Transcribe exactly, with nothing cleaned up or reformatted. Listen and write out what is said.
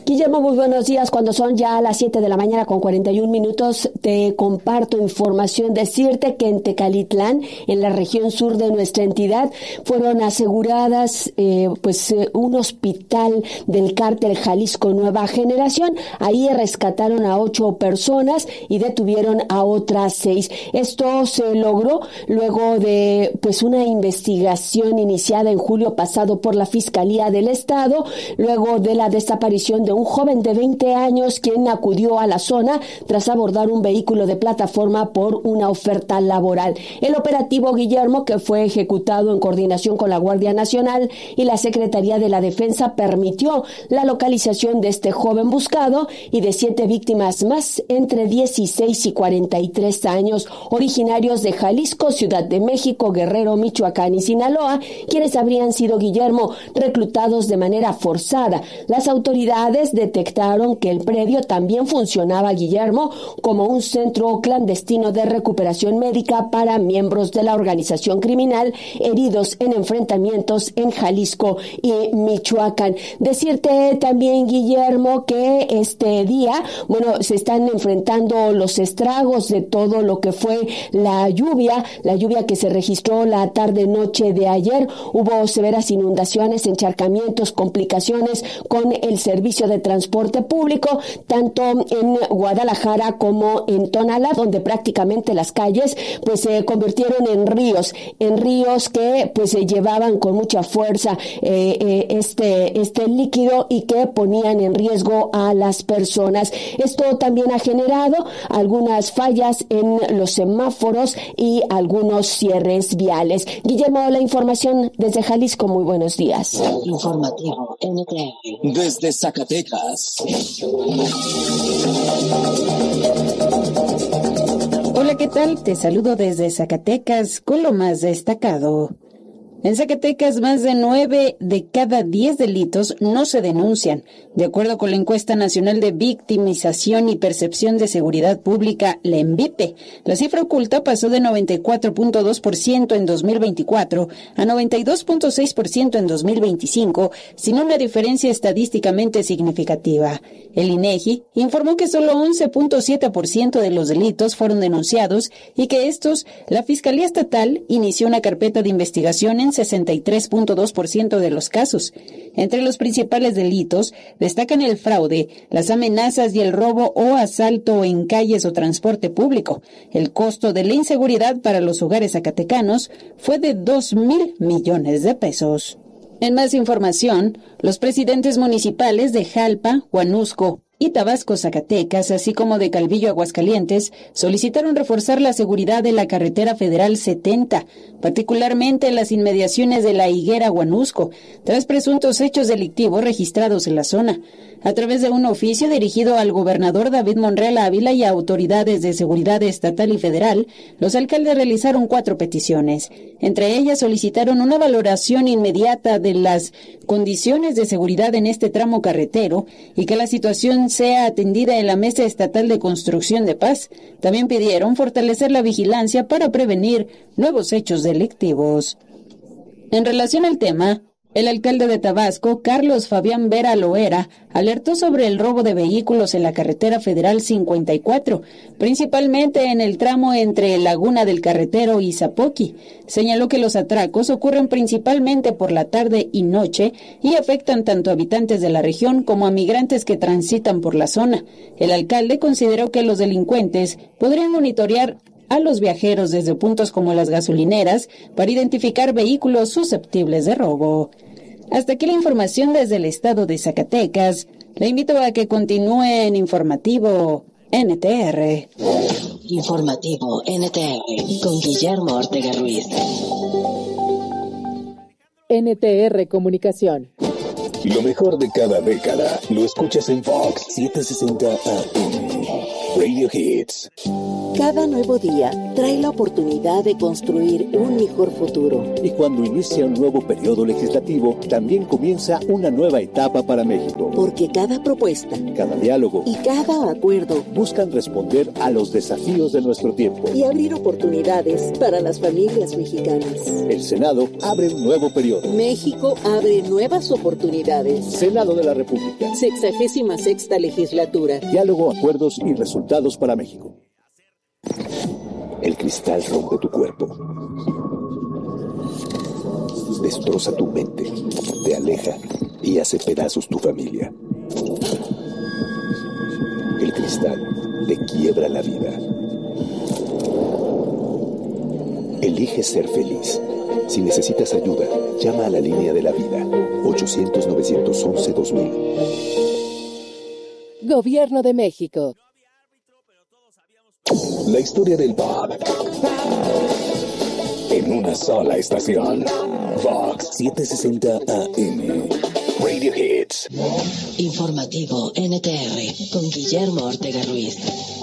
Guillermo, muy buenos días. Cuando son ya las siete de la mañana con cuarenta y un minutos, te comparto información. Decirte que en Tecalitlán, en la región sur de nuestra entidad, fueron aseguradas eh, pues eh, un hospital del cártel Jalisco Nueva Generación. Ahí rescataron a ocho personas y detuvieron a otras seis. Esto se logró luego de pues una investigación iniciada en julio pasado por la Fiscalía del Estado, luego de la desaparición de un joven de veinte años quien acudió a la zona tras abordar un vehículo de plataforma por una oferta laboral. El operativo, Guillermo, que fue ejecutado en coordinación con la Guardia Nacional y la Secretaría de la Defensa, permitió la localización de este joven buscado y de siete víctimas más entre dieciséis y cuarenta y tres años, originarios de Jalisco, Ciudad de México, Guerrero, Michoacán y Sinaloa, quienes habrían sido, Guillermo, reclutados de manera forzada. Las autoridades detectaron que el predio también funcionaba, Guillermo, como un centro clandestino de recuperación médica para miembros de la organización criminal heridos en enfrentamientos en Jalisco y Michoacán. Decirte también, Guillermo, que este día, bueno, se están enfrentando los estragos de todo lo que fue la lluvia, la lluvia que se registró la tarde-noche de ayer. Hubo severas inundaciones, encharcamientos, complicaciones con el servicio de transporte público, tanto en Guadalajara como en Tonalá, donde prácticamente las calles pues se convirtieron en ríos, en ríos que pues se llevaban con mucha fuerza eh, eh, este, este líquido y que ponían en riesgo a las personas. Esto también ha generado algunas fallas en los semáforos y algunos cierres viales. Guillermo, la información desde Jalisco, muy buenos días. Informativo N T R. Desde Zacatecas. Hola, ¿qué tal? Te saludo desde Zacatecas con lo más destacado. En Zacatecas, más de nueve de cada diez delitos no se denuncian. De acuerdo con la encuesta nacional de victimización y percepción de seguridad pública, la ENVIPE, la cifra oculta pasó de noventa y cuatro punto dos por ciento en dos mil veinticuatro a noventa y dos punto seis por ciento en dos mil veinticinco, sin una diferencia estadísticamente significativa. El INEGI informó que solo once punto siete por ciento de los delitos fueron denunciados y que estos, la Fiscalía Estatal inició una carpeta de investigación en sesenta y tres punto dos por ciento de los casos. Entre los principales delitos destacan el fraude, las amenazas y el robo o asalto en calles o transporte público. El costo de la inseguridad para los hogares zacatecanos fue de dos mil millones de pesos. En más información, los presidentes municipales de Jalpa, Huanusco y Tabasco, Zacatecas, así como de Calvillo, Aguascalientes, solicitaron reforzar la seguridad de la carretera federal setenta, particularmente en las inmediaciones de la Higuera Huanusco, tras presuntos hechos delictivos registrados en la zona. A través de un oficio dirigido al gobernador David Monreal Ávila y a autoridades de seguridad estatal y federal, los alcaldes realizaron cuatro peticiones. Entre ellas solicitaron una valoración inmediata de las condiciones de seguridad en este tramo carretero y que la situación sea atendida en la Mesa Estatal de Construcción de Paz. También pidieron fortalecer la vigilancia para prevenir nuevos hechos delictivos. En relación al tema, el alcalde de Tabasco, Carlos Fabián Vera Loera, alertó sobre el robo de vehículos en la carretera federal cincuenta y cuatro, principalmente en el tramo entre Laguna del Carretero y Zapoqui. Señaló que los atracos ocurren principalmente por la tarde y noche y afectan tanto a habitantes de la región como a migrantes que transitan por la zona. El alcalde consideró que los delincuentes podrían monitorear a los viajeros desde puntos como las gasolineras para identificar vehículos susceptibles de robo. Hasta aquí la información desde el estado de Zacatecas. Le invito a que continúe en Informativo N T R. Informativo N T R con Guillermo Ortega Ruiz. N T R Comunicación. Lo mejor de cada década lo escuchas en Fox setecientos sesenta A M. Radio Hits. Cada nuevo día trae la oportunidad de construir un mejor futuro. Y cuando inicia un nuevo periodo legislativo, también comienza una nueva etapa para México. Porque cada propuesta, cada diálogo y cada acuerdo buscan responder a los desafíos de nuestro tiempo y abrir oportunidades para las familias mexicanas. El Senado abre un nuevo periodo. México abre nuevas oportunidades. Senado de la República. Sexagésima sexta legislatura. Diálogo, acuerdos y resultados para México. El cristal rompe tu cuerpo, destroza tu mente, te aleja y hace pedazos tu familia. El cristal te quiebra la vida. Elige ser feliz. Si necesitas ayuda, llama a la línea de la vida, ochocientos, novecientos once, dos mil. Gobierno de México. La historia del pop en una sola estación. Fox setecientos sesenta A M. Radio Hits. Informativo N T R con Guillermo Ortega Ruiz.